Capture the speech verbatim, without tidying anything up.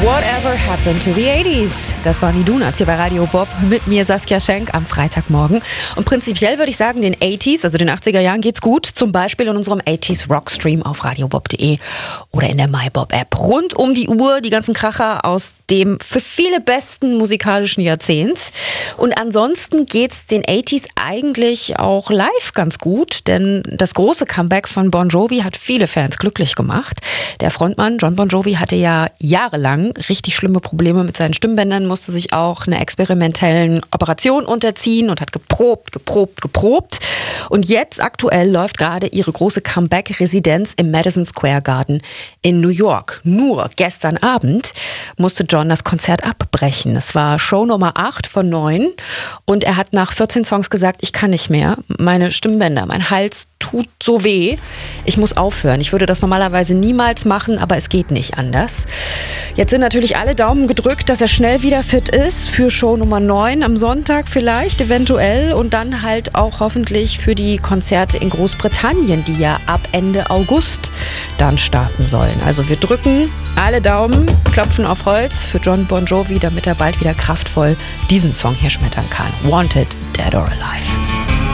Whatever happened to the eighties? Das waren die Donuts hier bei Radio Bob mit mir Saskia Schenk am Freitagmorgen. Und prinzipiell würde ich sagen, den achtziger, also den achtziger Jahren geht's gut. Zum Beispiel in unserem achtziger Rockstream auf radiobob punkt de oder in der MyBob-App. Rund um die Uhr die ganzen Kracher aus dem für viele besten musikalischen Jahrzehnt. Und ansonsten geht's den achtziger eigentlich auch live ganz gut, denn das große Comeback von Bon Jovi hat viele Fans glücklich gemacht. Der Frontmann John Bon Jovi hatte ja jahrelang richtig schlimme Probleme mit seinen Stimmbändern, musste sich auch einer experimentellen Operation unterziehen und hat geprobt, geprobt, geprobt. Und jetzt aktuell läuft gerade ihre große Comeback-Residenz im Madison Square Garden in New York. Nur gestern Abend musste John das Konzert abbrechen. Es war Show Nummer acht von neun und er hat nach vierzehn Songs gesagt, ich kann nicht mehr. Meine Stimmbänder, mein Hals tut so weh. Ich muss aufhören. Ich würde das normalerweise niemals machen, aber es geht nicht anders. Jetzt sind natürlich alle Daumen gedrückt, dass er schnell wieder fit ist für Show Nummer neun am Sonntag vielleicht, eventuell. Und dann halt auch hoffentlich für die Konzerte in Großbritannien, die ja ab Ende August dann starten sollen. Also wir drücken alle Daumen, klopfen auf Holz für John Bon Jovi, damit er bald wieder kraftvoll diesen Song hier schmettern kann. Wanted, Dead or Alive.